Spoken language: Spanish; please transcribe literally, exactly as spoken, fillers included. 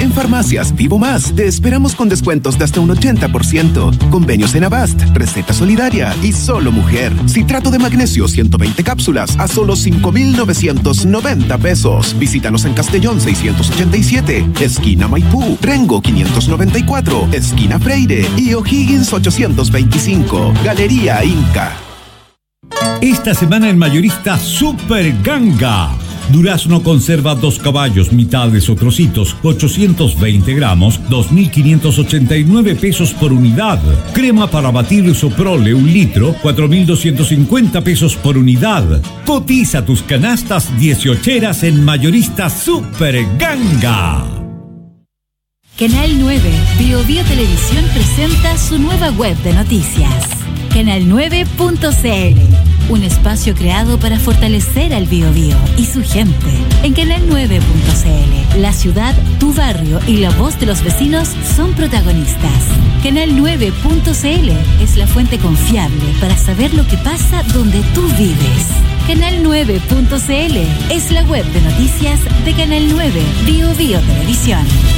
En Farmacias Vivo Más te esperamos con descuentos de hasta un ochenta por ciento. Convenios en Avast, receta solidaria y solo mujer. Citrato de magnesio ciento veinte cápsulas a solo cinco mil novecientos noventa pesos. Visítanos en Castellón seiscientos ochenta y siete, esquina Maipú, Rengo quinientos noventa y cuatro, esquina Freire y O'Higgins ochocientos veinticinco. Galería Inca. Esta semana en Mayorista Super Ganga. Durazno conserva dos caballos, mitades o trocitos, ochocientos veinte gramos, dos mil quinientos ochenta y nueve pesos por unidad. Crema para batir Soprole, un litro, cuatro mil doscientos cincuenta pesos por unidad. Cotiza tus canastas dieciocheras en Mayorista Super Ganga. Canal nueve, Bio Bio Televisión presenta su nueva web de noticias. canal nueve punto c l, un espacio creado para fortalecer al Biobío y su gente. En canal nueve punto c l, la ciudad, tu barrio y la voz de los vecinos son protagonistas. canal nueve punto c l es la fuente confiable para saber lo que pasa donde tú vives. canal nueve punto c l es la web de noticias de Canal nueve, Bio Bio Televisión.